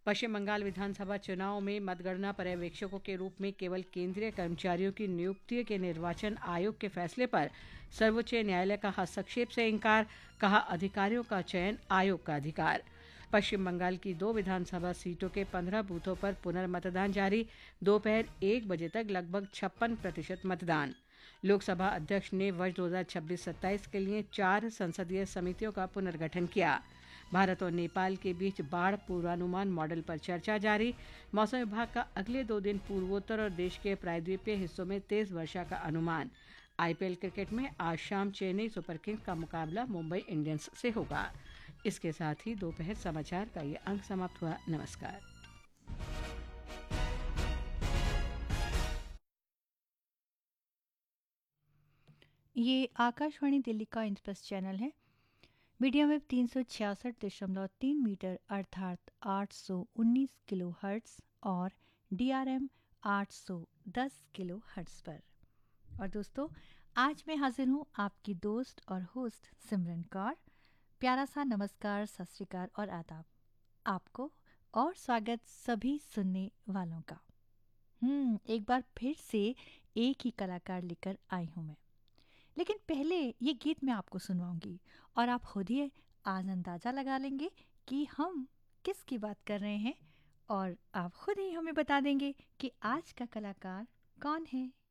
पश्चिम बंगाल विधानसभा चुनाव में मतगणना पर्यवेक्षकों के रूप में केवल केंद्रीय कर्मचारियों की नियुक्ति के निर्वाचन आयोग के फैसले पर सर्वोच्च न्यायालय का हस्तक्षेप से इंकार, कहा अधिकारियों का चयन आयोग का अधिकार। पश्चिम बंगाल की 2 विधानसभा सीटों के 15 बूथों पर पुनर्मतदान जारी, दोपहर 1 बजे तक लगभग 56% मतदान। लोकसभा अध्यक्ष ने वर्ष 2026-27 के लिए 4 संसदीय समितियों का पुनर्गठन किया। भारत और नेपाल के बीच बाढ़ पूर्वानुमान मॉडल पर चर्चा जारी। मौसम विभाग का अगले 2 दिन पूर्वोत्तर और देश के प्रायद्वीपीय हिस्सों में तेज वर्षा का अनुमान। आईपीएल क्रिकेट में आज शाम चेन्नई सुपर किंग्स का मुकाबला मुंबई इंडियंस से होगा। इसके साथ ही दोपहर समाचार का ये अंक समाप्त हुआ। नमस्कार। ये आकाशवाणी दिल्ली का इंस्प्रेस चैनल है। मीडियम वेव 366.3 मीटर अर्थात 819 किलो हर्ट्स और DRM 810 किलो हर्ट्स पर। और दोस्तों, आज मैं हाजिर हूँ आपकी दोस्त और होस्ट सिमरन कौर। प्यारा सा नमस्कार, सत श्री अकाल और आदाब आपको, और स्वागत सभी सुनने वालों का। एक बार फिर से एक ही कलाकार लेकर आई हूँ मैं, लेकिन पहले ये गीत मैं आपको सुनवाऊंगी और आप खुद ही आज अंदाज़ा लगा लेंगे कि हम किसकी बात कर रहे हैं, और आप खुद ही हमें बता देंगे कि आज का कलाकार कौन है।